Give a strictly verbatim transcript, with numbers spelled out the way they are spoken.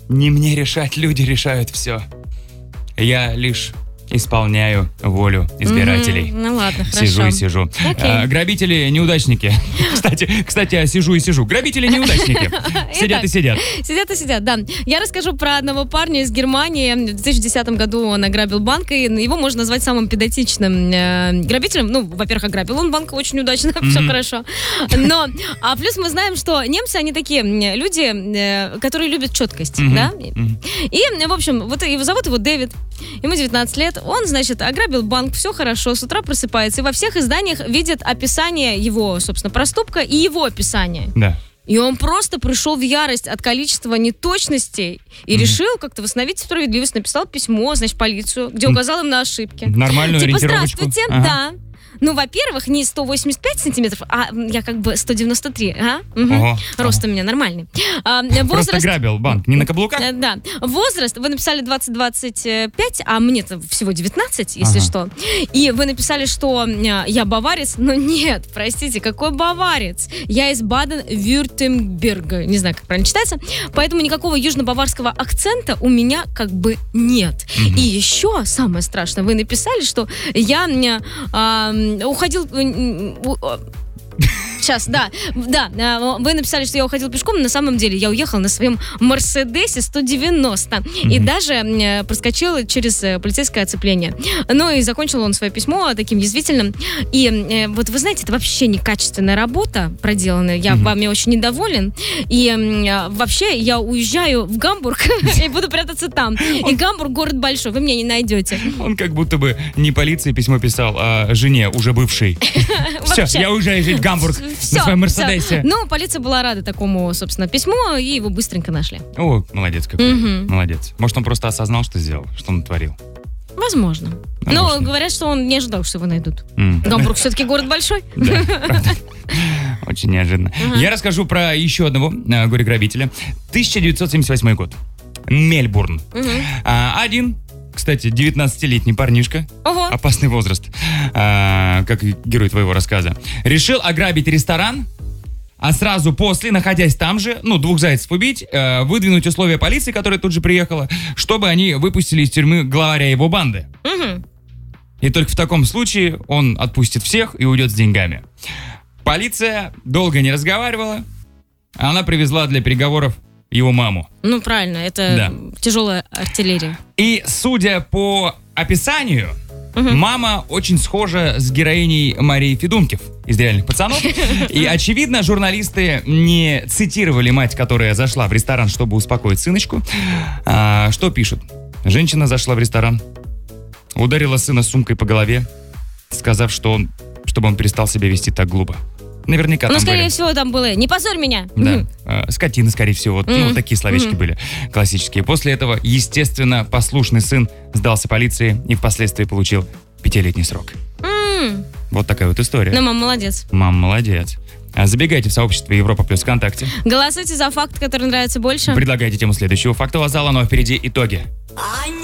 Не мне решать, люди решают все. Я лишь исполняю волю избирателей. Mm-hmm. Ну ладно, хорошо. Сижу и сижу. Okay. А, грабители неудачники. Кстати, кстати, я сижу и сижу. Грабители неудачники. Сидят и сидят. Сидят и сидят, да. Я расскажу про одного парня из Германии. В две тысячи десятом году он ограбил банк, и его можно назвать самым педантичным э, грабителем. Ну, во-первых, ограбил он банк очень удачно, mm-hmm. все хорошо. Но, а плюс мы знаем, что немцы, они такие люди, э, которые любят четкость, mm-hmm. да? Mm-hmm. И, в общем, вот его зовут его Дэвид. Ему девятнадцать лет. Он, значит, ограбил банк, все хорошо, с утра просыпается, и во всех изданиях видят описание его, собственно, проступка и его описание. Да. И он просто пришел в ярость от количества неточностей и mm-hmm. решил как-то восстановить справедливость. Написал письмо, значит, полицию, где указал им на ошибки. Нормальную типа, ориентировочку. Здравствуйте, ага. да. Ну, во-первых, не сто восемьдесят пять сантиметров, а я как бы сто девяносто три. А? Угу. Ого, Рост ого. у меня нормальный. А, возраст... Просто грабил банк, не на каблуках? Да. Возраст, вы написали двадцать-двадцать пять, а мне-то всего девятнадцать, если ага. что. И вы написали, что я баварец. Но нет, простите, какой баварец? Я из Баден-Вюртемберга. Не знаю, как правильно читается. Поэтому никакого южно-баварского акцента у меня как бы нет. Угу. И еще самое страшное, вы написали, что я... А, уходил... Сейчас, да, да, вы написали, что я уходил пешком, но на самом деле я уехал на своем Мерседесе сто девяносто mm-hmm. и даже проскочил через полицейское оцепление. Ну и закончил он свое письмо таким язвительным. И вот вы знаете, это вообще некачественная работа проделанная, я mm-hmm. вами очень недоволен. И вообще я уезжаю в Гамбург и буду прятаться там. И Гамбург город большой, вы меня не найдете. Он как будто бы не полиции письмо писал, а жене, уже бывшей. Все, я уезжаю жить в Гамбург. Все, на своем Мерседесе. Все. Ну, полиция была рада такому, собственно, письму, и его быстренько нашли. О, молодец какой. Угу. Молодец. Может, он просто осознал, что сделал, что он натворил. Возможно. А Но может, говорят, что он не ожидал, что его найдут. Mm. Гамбург все-таки город большой. Да, правда. Очень неожиданно. Ага. Я расскажу про еще одного э, горе-грабителя. тысяча девятьсот семьдесят восьмой год. Мельбурн. Угу. А, один... Кстати, девятнадцатилетний парнишка, Ого. опасный возраст, а, как герой твоего рассказа, решил ограбить ресторан, а сразу после, находясь там же, ну, двух зайцев убить, э, выдвинуть условия полиции, которая тут же приехала, чтобы они выпустили из тюрьмы главаря его банды. Угу. И только в таком случае он отпустит всех и уйдет с деньгами. Полиция долго не разговаривала, она привезла для переговоров его маму. Ну, правильно, это да. тяжелая артиллерия. И, судя по описанию, угу. мама очень схожа с героиней Марии Федункив из «Реальных пацанов». И, очевидно, журналисты не цитировали мать, которая зашла в ресторан, чтобы успокоить сыночку. А, что пишут? Женщина зашла в ресторан, ударила сына сумкой по голове, сказав, что он, чтобы он перестал себя вести так глупо. Наверняка ну, там скорее были. всего, там было «не позорь меня». Да, mm-hmm. э, скотина, скорее всего. Mm-hmm. Ну, вот такие словечки mm-hmm. были классические. После этого, естественно, послушный сын сдался полиции и впоследствии получил пятилетний срок. Mm-hmm. Вот такая вот история. Ну, мама молодец. Мама молодец. Забегайте в сообщество Европа Плюс ВКонтакте. Голосуйте за факт, который нравится больше. Предлагайте тему следующего фактового зала, но впереди итоги.